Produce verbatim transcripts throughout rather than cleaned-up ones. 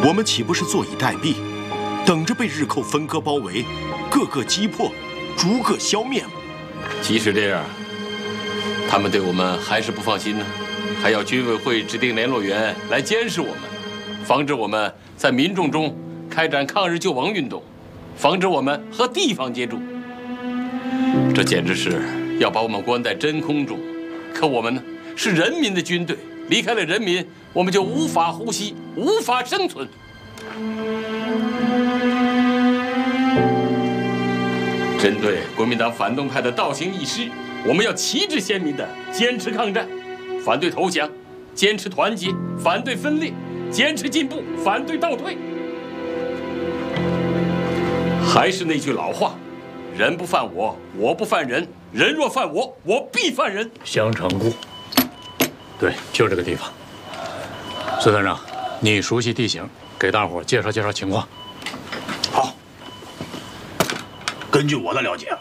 我们岂不是坐以待毙，等着被日寇分割包围，各个击破，逐个消灭吗？ 即使这样，他们对我们还是不放心呢，还要军委会指定联络员来监视我们，防止我们在民众中开展抗日救亡运动，防止我们和地方接触。这简直是要把我们关在真空中。可我们呢，是人民的军队，离开了人民，我们就无法呼吸，无法生存。针对国民党反动派的倒行逆施，我们要旗帜鲜明地坚持抗战，反对投降，坚持团结，反对分裂，坚持进步，反对倒退。还是那句老话，人不犯我，我不犯人；人若犯我，我必犯人。 襄城固，对，就这个地方。孙团长，你熟悉地形，给大伙介绍介绍情况。 好。根据我的了解，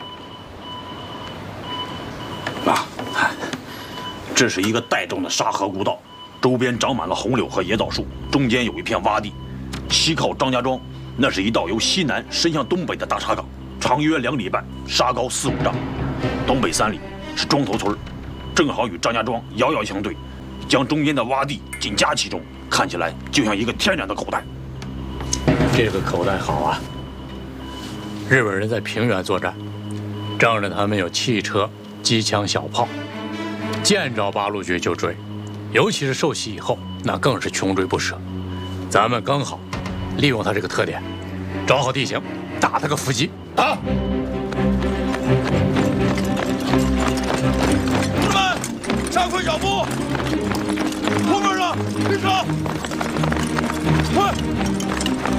啊，这是一个带状的沙河古道，周边长满了红柳和野枣树，中间有一片洼地，西靠张家庄，那是一道由西南伸向东北的大沙岗，长约两里半，沙高四五丈。东北三里是庄头村，正好与张家庄遥遥相对，将中间的洼地紧夹其中，看起来就像一个天然的口袋。 这个口袋好啊！日本人在平原作战，仗着他们有汽车、机枪、小炮，见着八路军就追，尤其是受袭以后，那更是穷追不舍。咱们刚好利用他这个特点，找好地形，打他个伏击。啊！ 同志们，加快脚步！后面的跟上！快！